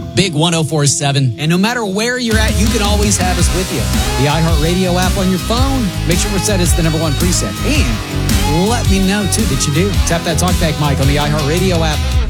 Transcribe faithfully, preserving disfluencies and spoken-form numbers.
Big one oh four point seven. And no matter where you're at, you can always have us with you. The iHeartRadio app on your phone, make sure we're set as the number one preset. And let me know, too, that you do. Tap that talkback mic on the iHeartRadio app.